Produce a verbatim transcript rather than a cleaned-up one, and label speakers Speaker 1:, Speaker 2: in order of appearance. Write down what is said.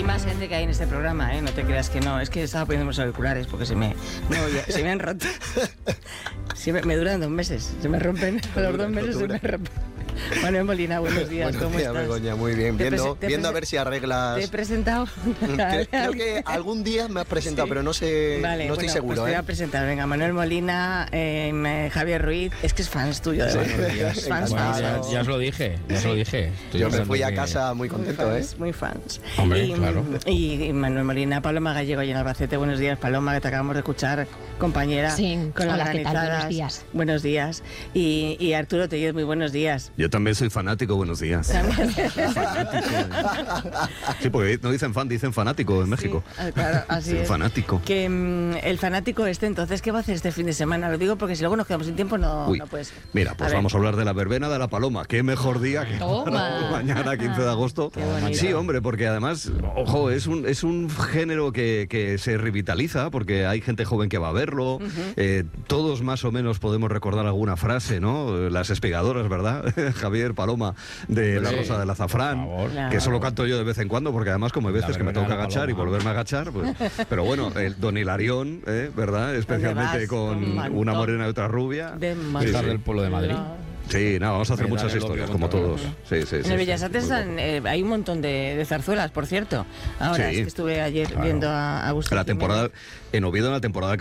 Speaker 1: Y más gente que hay en este programa, ¿eh? No te creas que no. Es que estaba poniendo los auriculares porque se me, no, ya, se me han roto. Siempre, me duran dos meses. Se me rompen. A los dos meses se me rompen. Manuel Molina, buenos días.
Speaker 2: Buenos
Speaker 1: ¿Cómo
Speaker 2: días,
Speaker 1: estás?
Speaker 2: Begoña, muy bien. Viendo, viendo a ver si arreglas...
Speaker 1: ¿Te he presentado?
Speaker 2: Creo, creo que algún día me has presentado, sí. pero no sé,
Speaker 1: vale,
Speaker 2: no estoy
Speaker 1: bueno,
Speaker 2: seguro.
Speaker 1: Pues te voy
Speaker 2: ¿eh?
Speaker 1: a presentar. Venga, Manuel Molina, eh, Javier Ruiz. Es que es fans tuyo, de verdad.
Speaker 2: Sí,
Speaker 1: fans,
Speaker 3: bueno,
Speaker 1: fans.
Speaker 3: ya, ya os lo dije, ya os lo dije. Estoy
Speaker 2: Yo me fui a
Speaker 3: que...
Speaker 2: casa muy contento,
Speaker 1: muy
Speaker 2: ¿eh?
Speaker 1: fans, muy fans.
Speaker 3: Hombre,
Speaker 1: y,
Speaker 3: claro.
Speaker 1: Y, y Manuel Molina, Paloma Gallego y en Albacete. Buenos días, Paloma, que te acabamos de escuchar, compañera.
Speaker 4: Sí,
Speaker 1: con
Speaker 4: hola,
Speaker 1: organizadas.
Speaker 4: ¿qué tal? Buenos días.
Speaker 1: Buenos días. Y, y Arturo Tellez, muy buenos días.
Speaker 5: Yo también soy fanático, buenos días. Fanático. Sí, porque no dicen fan, dicen fanático en México.
Speaker 1: Sí, claro, así
Speaker 5: sí,
Speaker 1: es.
Speaker 5: Fanático.
Speaker 1: Que um, el fanático este, entonces, ¿qué va a hacer este fin de semana? Lo digo porque si luego nos quedamos sin tiempo, no,
Speaker 5: Uy,
Speaker 1: no puedes.
Speaker 5: Mira, pues
Speaker 1: a
Speaker 5: vamos a hablar de la verbena de la Paloma. Qué mejor día que
Speaker 4: Toma.
Speaker 5: mañana, quince de agosto.
Speaker 1: Qué bonito.
Speaker 5: Sí, hombre, porque además, ojo, es un, es un género que, que se revitaliza, porque hay gente joven que va a verlo. Uh-huh. eh, todos más o menos podemos recordar alguna frase, ¿no? Las espigadoras, ¿verdad? Javier, Paloma, de La Rosa del Azafrán,
Speaker 1: Claro.
Speaker 5: que eso lo canto yo de vez en cuando, porque además como hay veces que me tengo que agachar y volverme a agachar, pues, pero bueno, el Don Hilarión, ¿eh? ¿verdad? Especialmente con, con una morena y otra rubia.
Speaker 1: De
Speaker 5: sí, sí.
Speaker 3: del pueblo de Madrid.
Speaker 5: Sí, no, vamos a hacer
Speaker 3: Me
Speaker 5: muchas historias, como todos. Sí, sí, sí,
Speaker 1: en el
Speaker 5: sí,
Speaker 1: Bellas Artes
Speaker 5: sí,
Speaker 1: están, eh, hay un montón de, de zarzuelas, por cierto. Ahora,
Speaker 5: sí,
Speaker 1: es que estuve ayer
Speaker 5: claro.
Speaker 1: viendo a Agustín.
Speaker 5: La temporada, en Oviedo, en la temporada